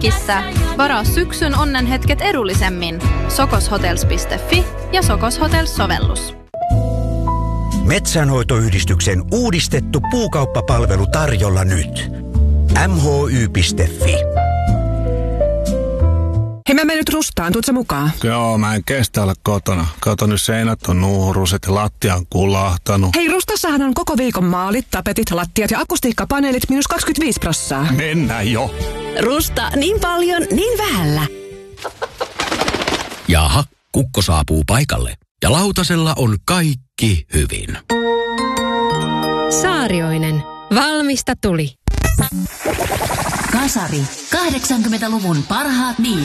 Kissä. Varaa syksyn onnenhetket edullisemmin. Sokoshotels.fi ja Sokos Hotels-sovellus. Metsänhoitoyhdistyksen uudistettu puukauppapalvelu tarjolla nyt. mhy.fi. Hei, mä menen nyt Rustaan, tuut sä mukaan? Joo, mä en kestä olla kotona. Kato, nyt seinät on nuuruset ja lattia on kulahtanut. Hei, Rustassahan on koko viikon maalit, tapetit, lattiat ja akustiikkapaneelit -25%. Mennään jo. Rusta, niin paljon, niin vähällä. Jaha, kukko saapuu paikalle. Ja lautasella on kaikki hyvin. Saarioinen. Valmista tuli. Kasari. 80-luvun parhaat